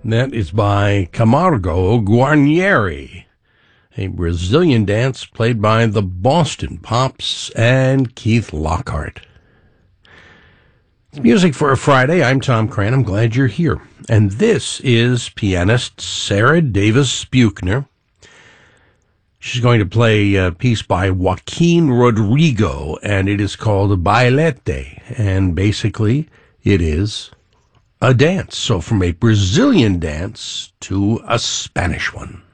That is by Camargo Guarnieri, a Brazilian dance played by the Boston Pops and Keith Lockhart. Music for a Friday. I'm Tom Cran. I'm glad you're here. And this is pianist Sarah Davis Buchner. She's going to play a piece by Joaquin Rodrigo, and it is called Bailete. And basically, it is a dance. So from a Brazilian dance to a Spanish one.